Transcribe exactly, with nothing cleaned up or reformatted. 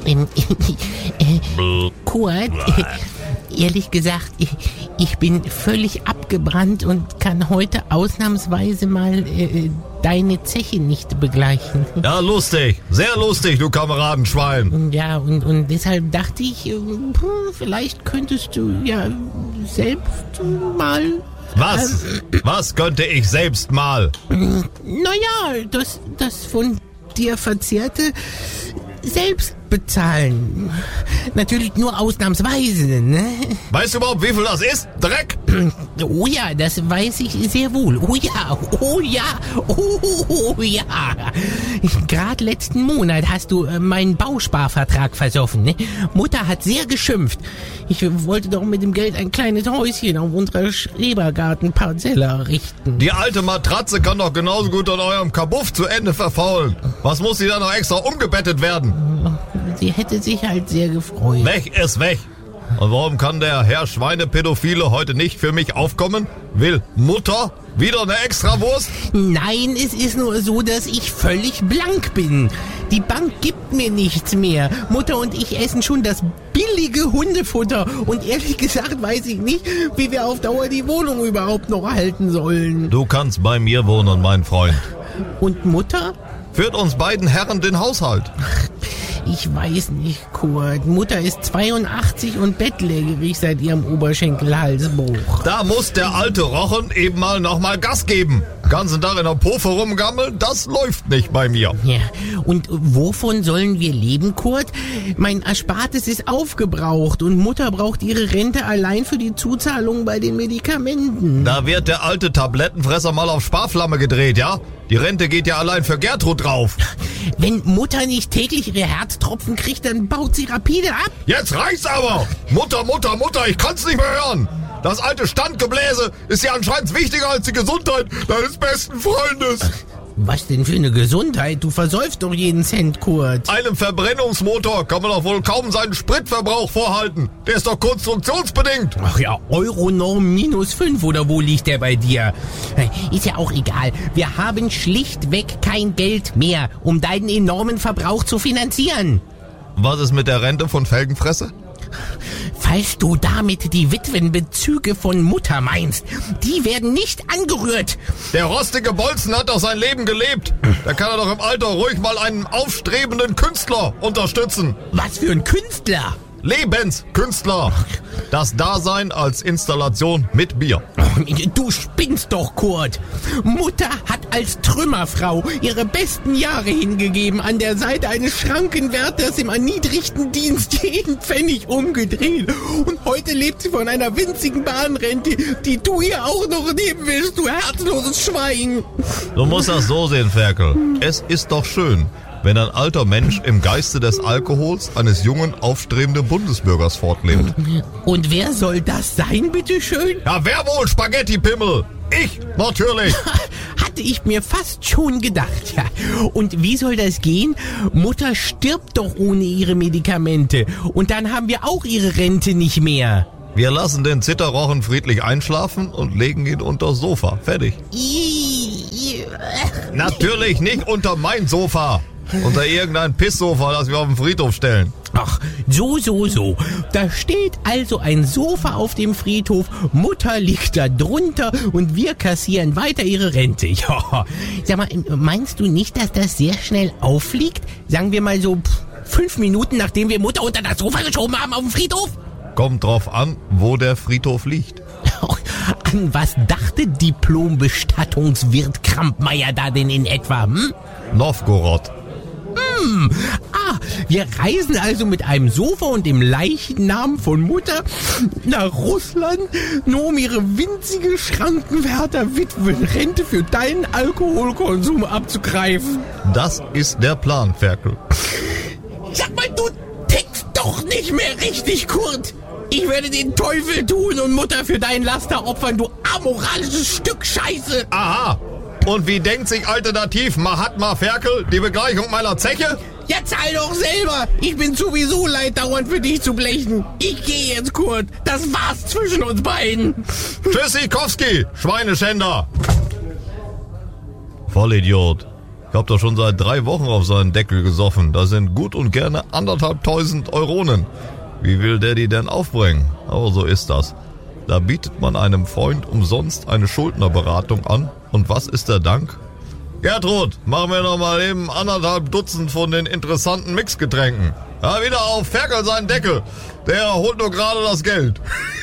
Ähm, äh, Kurt, äh, ehrlich gesagt, ich, ich bin völlig abgebrannt und kann heute ausnahmsweise mal äh, deine Zeche nicht begleichen. Ja, lustig. Sehr lustig, du Kameradenschwein. Ja, und, und deshalb dachte ich, äh, vielleicht könntest du ja selbst mal... Was? Ähm, Was könnte ich selbst mal? Naja, das, das von dir Verzehrte selbst bezahlen. Natürlich nur ausnahmsweise, ne? Weißt du überhaupt, wie viel das ist? Dreck? Oh ja, das weiß ich sehr wohl. Oh ja, oh ja, oh ja. Gerade letzten Monat hast du äh, meinen Bausparvertrag versoffen, ne? Mutter hat sehr geschimpft. Ich wollte doch mit dem Geld ein kleines Häuschen auf unserer Schrebergartenparzelle errichten. Die alte Matratze kann doch genauso gut an eurem Kabuff zu Ende verfaulen. Was muss sie da noch extra umgebettet werden? Sie hätte sich halt sehr gefreut. Weg ist weg. Und warum kann der Herr Schweinepädophile heute nicht für mich aufkommen? Will Mutter wieder eine Extrawurst? Nein, es ist nur so, dass ich völlig blank bin. Die Bank gibt mir nichts mehr. Mutter und ich essen schon das billige Hundefutter. Und ehrlich gesagt weiß ich nicht, wie wir auf Dauer die Wohnung überhaupt noch halten sollen. Du kannst bei mir wohnen, mein Freund. Und Mutter? Führt uns beiden Herren den Haushalt. Ich weiß nicht, Kurt. Mutter ist zweiundachtzig und bettlägerig seit ihrem Oberschenkelhalsbruch. Da muss der alte Rochen eben mal nochmal Gas geben. Ganzen Tag in der Pofe rumgammeln, das läuft nicht bei mir. Ja, und wovon sollen wir leben, Kurt? Mein Erspartes ist aufgebraucht und Mutter braucht ihre Rente allein für die Zuzahlung bei den Medikamenten. Da wird der alte Tablettenfresser mal auf Sparflamme gedreht, ja? Die Rente geht ja allein für Gertrud drauf. Wenn Mutter nicht täglich ihre Herztropfen kriegt, dann baut sie rapide ab. Jetzt reicht's aber! Mutter, Mutter, Mutter, ich kann's nicht mehr hören! Das alte Standgebläse ist ja anscheinend wichtiger als die Gesundheit deines besten Freundes. Was denn für eine Gesundheit? Du versäufst doch jeden Cent, Kurt. Einem Verbrennungsmotor kann man doch wohl kaum seinen Spritverbrauch vorhalten. Der ist doch konstruktionsbedingt. Ach ja, Euronorm minus fünf oder wo liegt der bei dir? Ist ja auch egal. Wir haben schlichtweg kein Geld mehr, um deinen enormen Verbrauch zu finanzieren. Was ist mit der Rente von Felgenfresse? Falls du damit die Witwenbezüge von Mutter meinst, die werden nicht angerührt. Der rostige Bolzen hat doch sein Leben gelebt. Da kann er doch im Alter ruhig mal einen aufstrebenden Künstler unterstützen. Was für ein Künstler? Lebenskünstler. Das Dasein als Installation mit Bier. Du spinnst doch, Kurt. Mutter hat als Trümmerfrau ihre besten Jahre hingegeben, an der Seite eines Schrankenwärters im erniedrigten Dienst jeden Pfennig umgedreht. Und heute lebt sie von einer winzigen Bahnrente, die du ihr auch noch nehmen willst, du herzloses Schwein. Du musst das so sehen, Ferkel. Es ist doch schön, wenn ein alter Mensch im Geiste des Alkohols eines jungen, aufstrebenden Bundesbürgers fortlebt. Und wer soll das sein, bitteschön? Ja, wer wohl, Spaghetti-Pimmel? Ich, natürlich. Hatte ich mir fast schon gedacht, ja. Und wie soll das gehen? Mutter stirbt doch ohne ihre Medikamente. Und dann haben wir auch ihre Rente nicht mehr. Wir lassen den Zitterrochen friedlich einschlafen und legen ihn unters Sofa. Fertig. Natürlich nicht unter mein Sofa. Unter irgendein Pisssofa, das wir auf dem Friedhof stellen. Ach, so, so, so. Da steht also ein Sofa auf dem Friedhof, Mutter liegt da drunter und wir kassieren weiter ihre Rente. Ja, sag mal, meinst du nicht, dass das sehr schnell auffliegt? Sagen wir mal so pff, fünf Minuten, nachdem wir Mutter unter das Sofa geschoben haben auf dem Friedhof? Kommt drauf an, wo der Friedhof liegt. An was dachte Diplom-Bestattungswirt Krampmeier da denn in etwa, hm? Novgorod. Hm. Ah, wir reisen also mit einem Sofa und dem Leichennamen von Mutter nach Russland, nur um ihre winzige Schrankenwärter-Witwenrente für deinen Alkoholkonsum abzugreifen. Das ist der Plan, Ferkel. Sag mal, du tickst doch nicht mehr richtig, Kurt. Ich werde den Teufel tun und Mutter für dein Laster opfern, du amoralisches Stück Scheiße. Aha. Und wie denkt sich alternativ Mahatma Ferkel die Begleichung meiner Zeche? Ja, zahl doch selber. Ich bin sowieso leid, dauernd für dich zu blechen. Ich gehe jetzt, Kurt. Das war's zwischen uns beiden. Tschüssikowski, Schweineschänder. Vollidiot. Ich hab doch schon seit drei Wochen auf seinen Deckel gesoffen. Da sind gut und gerne anderthalb tausend Euronen. Wie will der die denn aufbringen? Aber so ist das. Da bietet man einem Freund umsonst eine Schuldnerberatung an. Und was ist der Dank? Gertrud, mach mir noch mal eben anderthalb Dutzend von den interessanten Mixgetränken. Ja, wieder auf Ferkel seinen Deckel. Der holt nur gerade das Geld.